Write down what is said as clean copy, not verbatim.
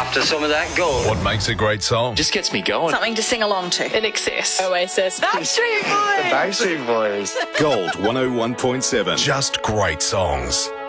After some of that gold. What makes a great song? Just gets me going. Something to sing along to. In Excess. Oasis. Backstreet Boys. Backstreet Boys. Gold 101.7. Just great songs.